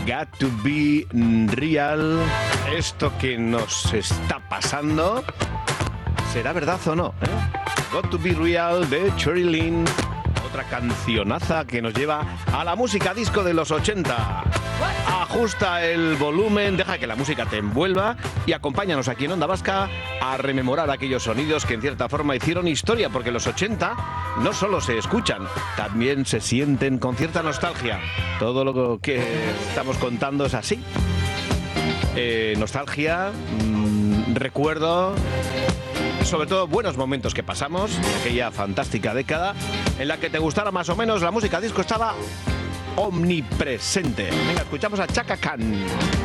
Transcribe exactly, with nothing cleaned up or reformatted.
Got to be real. Esto que nos está pasando, ¿será verdad o no? ¿Eh? Got to be real de Cherry Lynn. Otra cancionaza que nos lleva a la música disco de los ochenta. Ajusta el volumen, deja que la música te envuelva y acompáñanos aquí en Onda Vasca a rememorar aquellos sonidos que en cierta forma hicieron historia, porque los ochenta no solo se escuchan, también se sienten con cierta nostalgia. Todo lo que estamos contando es así. Eh, nostalgia, mmm, recuerdo, sobre todo buenos momentos que pasamos en aquella fantástica década en la que te gustara más o menos la música disco estaba omnipresente. Venga, escuchamos a Chaka Khan.